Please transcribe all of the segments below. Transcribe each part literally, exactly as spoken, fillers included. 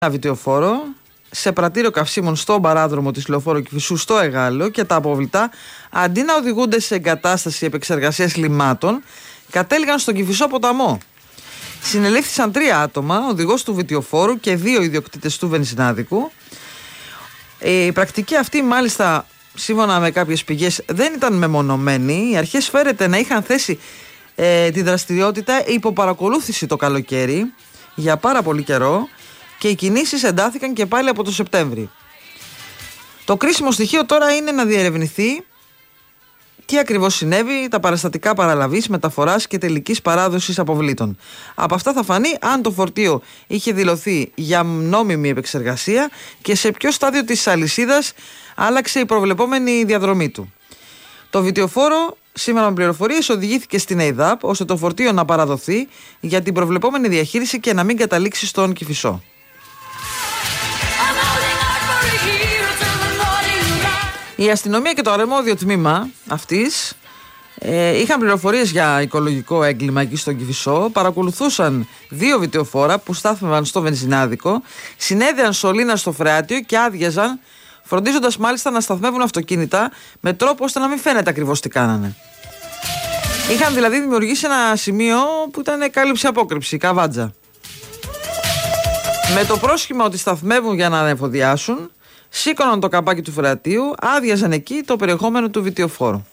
ένα βιτιοφόρο σε πρατήριο καυσίμων στον παράδρομο της Λεωφόρου Κηφισού στο Εγάλεο και τα απόβλητα, αντί να οδηγούνται σε εγκατάσταση επεξεργασίας λιμάτων, κατέληγαν στον Κηφισό ποταμό. Συνελήφθησαν τρία άτομα, ο οδηγός του βιτιοφόρου και δύο ιδιοκτήτες του βενζινάδικου. Η πρακτική αυτή, μάλιστα, σύμφωνα με κάποιες πηγές, δεν ήταν μεμονωμένη. Οι αρχές φέρεται να είχαν θέσει ε, τη δραστηριότητα υπό παρακολούθηση το καλοκαίρι για πάρα πολύ καιρό και οι κινήσεις εντάθηκαν και πάλι από το Σεπτέμβρη. Το κρίσιμο στοιχείο τώρα είναι να διερευνηθεί τι ακριβώς συνέβη, τα παραστατικά παραλαβής, μεταφοράς και τελικής παράδοσης αποβλήτων. Από αυτά θα φανεί αν το φορτίο είχε δηλωθεί για νόμιμη επεξεργασία και σε ποιο στάδιο της αλυσίδας άλλαξε η προβλεπόμενη διαδρομή του. Το βιτιοφόρο, σήμερα με πληροφορίες, οδηγήθηκε στην ΕΙΔΑΠ ώστε το φορτίο να παραδοθεί για την προβλεπόμενη διαχείριση και να μην καταλήξει στον Κηφισό. Η αστυνομία και το αρμόδιο τμήμα αυτής ε, είχαν πληροφορίες για οικολογικό έγκλημα εκεί στον Κηφισό, παρακολουθούσαν δύο βιτιοφόρα που στάθμευαν στο βενζινάδικο, συνέδεαν σωλήνα στο φρεάτιο και άδειαζαν, φροντίζοντας μάλιστα να σταθμεύουν αυτοκίνητα με τρόπο ώστε να μην φαίνεται ακριβώς τι κάνανε. Είχαν δηλαδή δημιουργήσει ένα σημείο που ήταν κάλυψη-απόκρυψη, καβάτζα. Με το πρόσχημα ότι σταθμεύουν για να ανεφοδιάσουν, σήκωναν το καπάκι του φρεατίου, άδειαζαν εκεί το περιεχόμενο του βιτιοφόρου.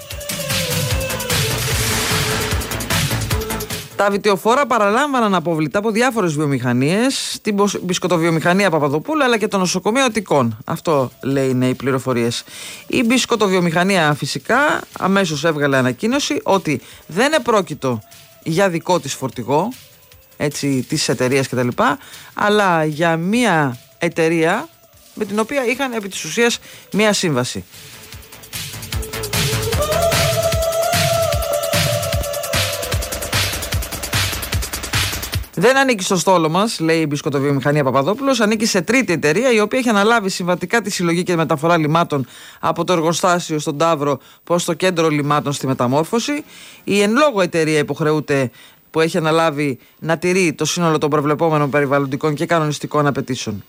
Τα βιτιοφόρα παραλάμβαναν αποβλητά από διάφορες βιομηχανίες, την μπισκοτοβιομηχανία Παπαδοπούλου αλλά και το νοσοκομείο Αττικών. Αυτό λέει είναι οι πληροφορίες. Η μπισκοτοβιομηχανία φυσικά αμέσως έβγαλε ανακοίνωση ότι δεν επρόκειτο για δικό της φορτηγό, έτσι, της εταιρείας κτλ., αλλά για μια εταιρεία με την οποία είχαν επί της ουσίας μια σύμβαση. Δεν ανήκει στο στόλο μας, λέει η μπισκοτοβιομηχανία Παπαδόπουλος, ανήκει σε τρίτη εταιρεία η οποία έχει αναλάβει συμβατικά τη συλλογή και μεταφορά λιμάτων από το εργοστάσιο στον Ταύρο προς το κέντρο λιμάτων στη μεταμόρφωση. Η εν λόγω εταιρεία υποχρεούται, που έχει αναλάβει, να τηρεί το σύνολο των προβλεπόμενων περιβαλλοντικών και κανονιστικών απαιτήσεων.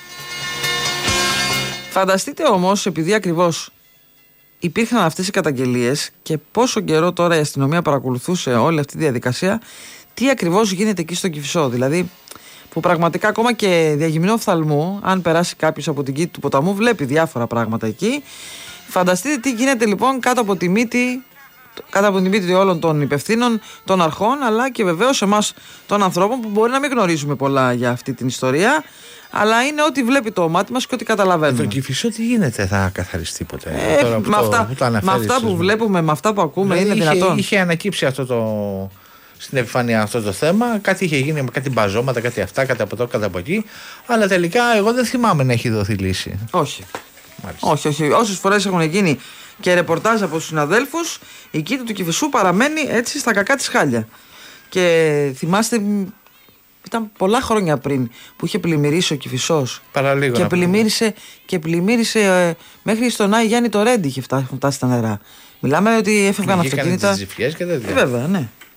Φανταστείτε όμως, επειδή ακριβώς υπήρχαν αυτές οι καταγγελίες και πόσο καιρό τώρα η αστυνομία παρακολουθούσε όλη αυτή τη διαδικασία, τι ακριβώς γίνεται εκεί στο Κηφισό. Δηλαδή, που πραγματικά ακόμα και διαγυμνό οφθαλμού, αν περάσει κάποιος από την κήτη του ποταμού, βλέπει διάφορα πράγματα εκεί. Φανταστείτε τι γίνεται λοιπόν κάτω από τη μύτη, κάτω από τη μύτη όλων των υπευθύνων, των αρχών, αλλά και βεβαίως εμάς των ανθρώπων που μπορεί να μην γνωρίζουμε πολλά για αυτή την ιστορία. Αλλά είναι ό,τι βλέπει το μάτι μας και ό,τι καταλαβαίνουμε. Το Κηφισό τι γίνεται, θα καθαριστεί ποτέ? Ε, τώρα που με, το, αυτά, που το με αυτά που βλέπουμε, με αυτά που ακούμε, δηλαδή είναι είχε, δυνατόν? Είχε ανακύψει αυτό το, στην επιφάνεια αυτό το θέμα. Κάτι είχε γίνει με κάτι μπαζώματα, κάτι αυτά, κάτι από εδώ, κάτι από εκεί. Αλλά τελικά εγώ δεν θυμάμαι να έχει δοθεί λύση. Όχι. όχι, όχι. Όσες φορές έχουν γίνει και ρεπορτάζ από τους συναδέλφους, η κήτη του Κηφισού παραμένει έτσι στα κακά της χάλια. Και θυμάστε, ήταν πολλά χρόνια πριν που είχε πλημμυρίσει ο Κηφισός. Παραλίγο. Και πλημμύρισε, και πλημμύρισε ε, μέχρι στον Άι Γιάννη το Ρέντι είχε φτάσει, φτάσει στα νερά. Μιλάμε ότι έφευγαν αυτοκίνητα. Τις ζυφιές και τέτοια. Ε, βέβαια, ναι.